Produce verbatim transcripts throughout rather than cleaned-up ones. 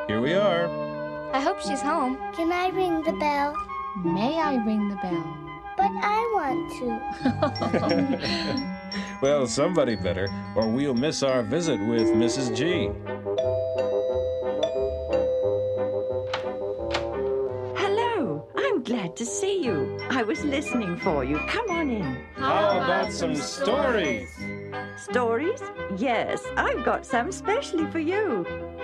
Here we are. I hope she's home. Can I ring the bell? May I ring the bell? But I want to. Well, somebody better, or we'll miss our visit with Missus G. Hello, I'm glad to see you. I was listening for you. Come on in. How about some stories? Stories? Yes, I've got some specially for you.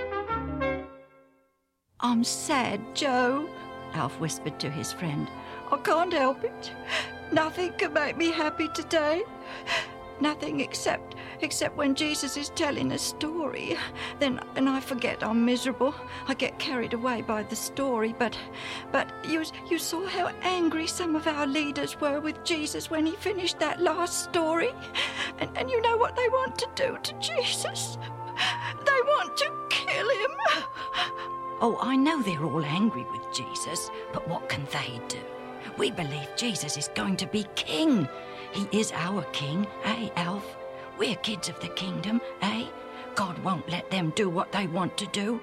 I'm sad, Joe, Alf whispered to his friend. I can't help it. Nothing can make me happy today. Nothing except except when Jesus is telling a story. Then and I forget I'm miserable. I get carried away by the story. But but you you saw how angry some of our leaders were with Jesus when he finished that last story. And, and you know what they want to do to Jesus? They want to kill him. Oh, I know they're all angry with Jesus, but what can they do? We believe Jesus is going to be king. He is our king, eh, Alf? We're kids of the kingdom, eh? God won't let them do what they want to do.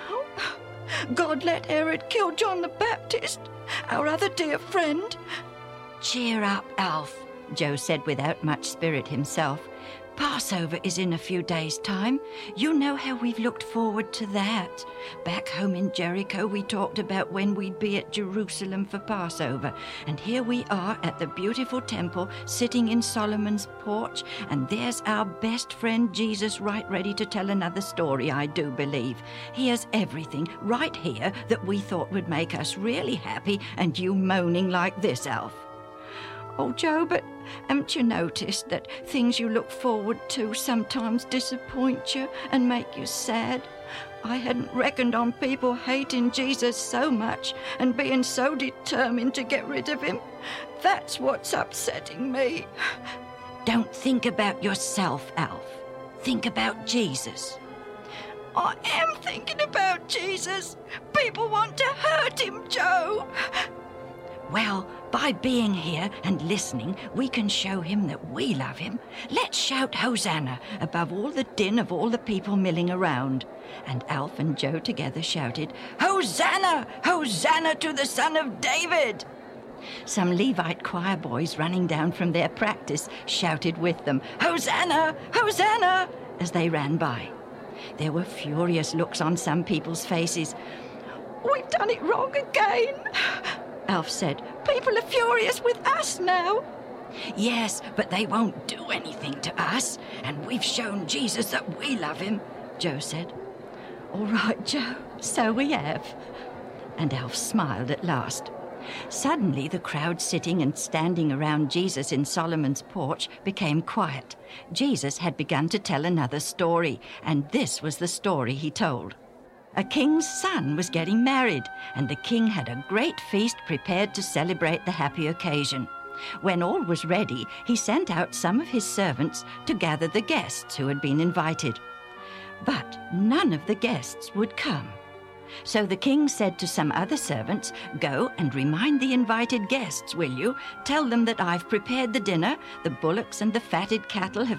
God let Herod kill John the Baptist, our other dear friend. Cheer up, Alf, Joe said without much spirit himself. Passover is in a few days' time. You know how we've looked forward to that. Back home in Jericho, we talked about when we'd be at Jerusalem for Passover. And here we are at the beautiful temple, sitting in Solomon's porch. And there's our best friend Jesus right ready to tell another story, I do believe. He has everything right here that we thought would make us really happy, and you moaning like this, Alf. Oh, Joe, but haven't you noticed that things you look forward to sometimes disappoint you and make you sad? I hadn't reckoned on people hating Jesus so much and being so determined to get rid of him. That's what's upsetting me. Don't think about yourself, Alf. Think about Jesus. I am thinking about Jesus. People want to hurt him, Joe. Well, by being here and listening, we can show him that we love him. Let's shout Hosanna above all the din of all the people milling around. And Alf and Joe together shouted, Hosanna! Hosanna to the Son of David! Some Levite choir boys running down from their practice shouted with them, Hosanna! Hosanna! as they ran by. There were furious looks on some people's faces. We've done it wrong again, Alf said. People are furious with us now. Yes, but they won't do anything to us, and we've shown Jesus that we love him, Joe said. All right, Joe, so we have. And Alf smiled at last. Suddenly, the crowd sitting and standing around Jesus in Solomon's porch became quiet. Jesus had begun to tell another story, and this was the story he told. A king's son was getting married, and the king had a great feast prepared to celebrate the happy occasion. When all was ready, he sent out some of his servants to gather the guests who had been invited. But none of the guests would come. So the king said to some other servants, Go and remind the invited guests, will you? Tell them that I've prepared the dinner, the bullocks and the fatted cattle have